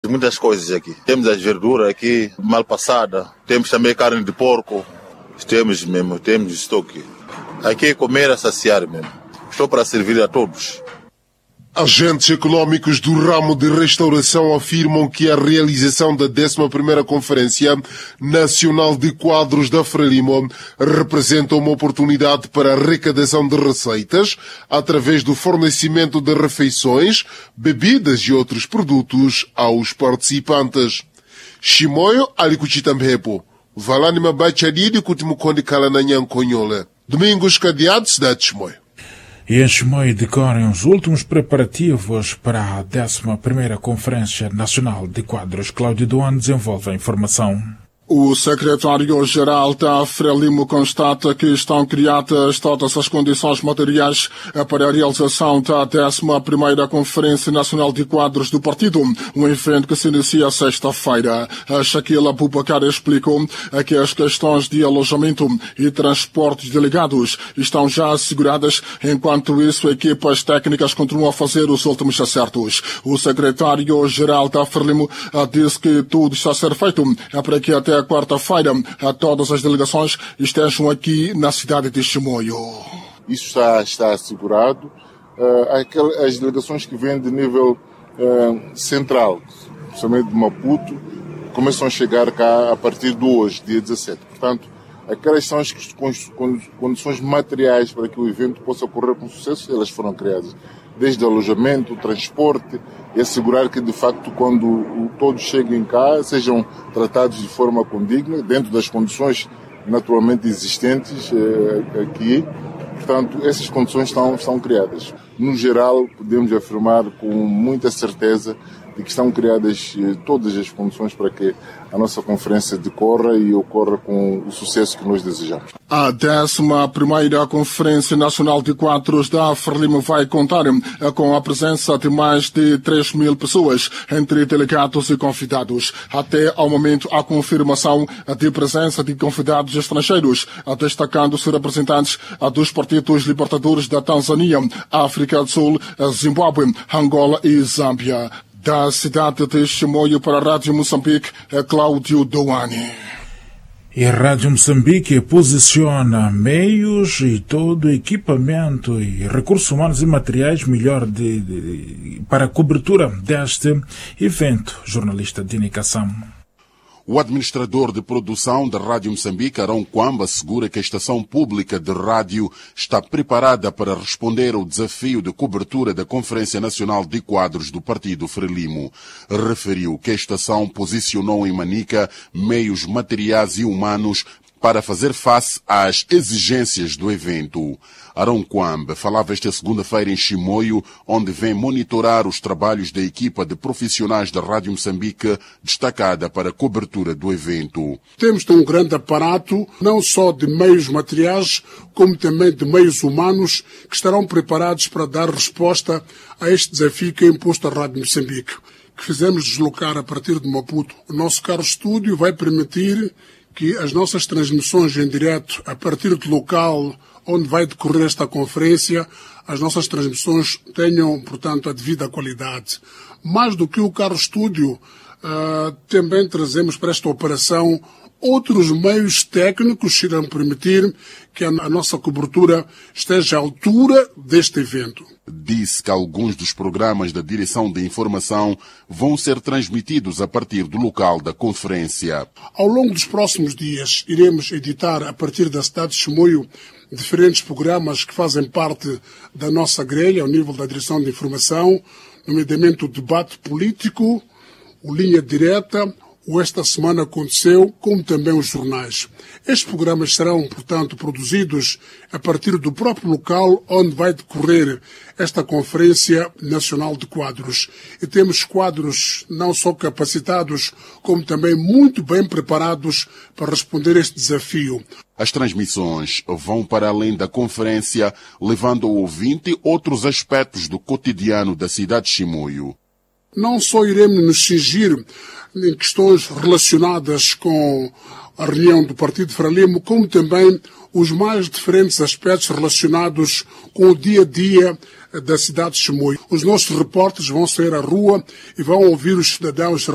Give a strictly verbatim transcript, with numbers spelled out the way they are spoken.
Muitas coisas aqui. Temos as verduras aqui, mal passada. Temos também carne de porco. Temos mesmo, temos estoque. Aqui é comer a saciar mesmo. Estou para servir a todos. Agentes econômicos do ramo de restauração afirmam que a realização da décima primeira Conferência Nacional de Quadros da Frelimo representa uma oportunidade para a arrecadação de receitas através do fornecimento de refeições, bebidas e outros produtos aos participantes. Chimoio Alikuchitamhepo, Valanima Bachadidi Kutimukondi Kalananyan Konhole. Domingos Cadeado, cidade de Chimoio. E em Chimoio decorrem os últimos preparativos para a décima primeira Conferência Nacional de Quadros. Cláudio Duan desenvolve a informação. O secretário-geral da Frelimo constata que estão criadas todas as condições materiais para a realização da décima primeira Conferência Nacional de Quadros do Partido, um evento que se inicia sexta-feira. Shaquille Abubakar explicou que as questões de alojamento e transporte de delegados estão já asseguradas, enquanto isso equipas técnicas continuam a fazer os últimos acertos. O secretário-geral da Frelimo disse que tudo está a ser feito para que até a quarta-feira todas as delegações estejam aqui na cidade de Chimoio. Isso está, está assegurado. Uh, aquelas, as delegações que vêm de nível uh, central, principalmente de Maputo, começam a chegar cá a partir de hoje, dia dezassete. Portanto, aquelas são as condições materiais para que o evento possa ocorrer com sucesso, elas foram criadas. Desde alojamento, transporte, e assegurar que, de facto, quando todos cheguem cá, sejam tratados de forma condigna, dentro das condições naturalmente existentes eh, aqui. Portanto, essas condições estão, estão criadas. No geral, podemos afirmar com muita certeza de que estão criadas eh, todas as condições para que a nossa conferência decorra e ocorra com o sucesso que nós desejamos. A décima primeira Conferência Nacional de Quadros da Frelimo vai contar com a presença de mais de três mil pessoas, entre delegados e convidados. Até ao momento, a confirmação de presença de convidados estrangeiros, destacando-se representantes dos partidos libertadores da Tanzânia, África do Sul, Zimbábue, Angola e Zâmbia. Da cidade de Chimoio para a Rádio Moçambique, Cláudio Doane. E a Rádio Moçambique posiciona meios e todo equipamento e recursos humanos e materiais melhor de, de, para a cobertura deste evento. Jornalista de indicação. O administrador de produção da Rádio Moçambique, Arão Quamba, assegura que a estação pública de rádio está preparada para responder ao desafio de cobertura da Conferência Nacional de Quadros do Partido Frelimo. Referiu que a estação posicionou em Manica meios materiais e humanos para fazer face às exigências do evento. Arão Quamba falava esta segunda-feira em Chimoio, onde vem monitorar os trabalhos da equipa de profissionais da Rádio Moçambique, destacada para a cobertura do evento. Temos um grande aparato, não só de meios materiais, como também de meios humanos, que estarão preparados para dar resposta a este desafio que é imposto à Rádio Moçambique, que fizemos deslocar a partir de Maputo. O nosso carro estúdio vai permitir que as nossas transmissões em direto, a partir do local onde vai decorrer esta conferência, as nossas transmissões tenham, portanto, a devida qualidade. Mais do que o carro estúdio, uh, também trazemos para esta operação outros meios técnicos que irão permitir que a nossa cobertura esteja à altura deste evento. Disse que alguns dos programas da Direção de Informação vão ser transmitidos a partir do local da conferência. Ao longo dos próximos dias, iremos editar, a partir da cidade de Chimoio, diferentes programas que fazem parte da nossa grelha, ao nível da Direção de Informação, nomeadamente o debate político, o Linha Direta, o Esta Semana Aconteceu, como também os jornais. Estes programas serão, portanto, produzidos a partir do próprio local onde vai decorrer esta Conferência Nacional de Quadros. E temos quadros não só capacitados, como também muito bem preparados para responder a este desafio. As transmissões vão para além da conferência, levando ao ouvinte outros aspectos do cotidiano da cidade de Chimoio. Não só iremos nos cingir em questões relacionadas com a reunião do Partido Frelimo, como também os mais diferentes aspectos relacionados com o dia-a-dia da cidade de Chimoio. Os nossos repórteres vão sair à rua e vão ouvir os cidadãos